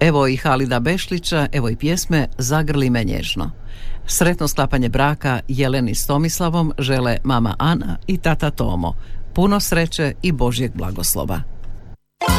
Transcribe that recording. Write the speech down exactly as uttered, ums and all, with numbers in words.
Evo i Halida Bešlića, evo i pjesme Zagrli me nježno. Sretno sklapanje braka Jeleni s Tomislavom žele mama Ana i tata Tomo. Puno sreće i Božjeg blagoslova.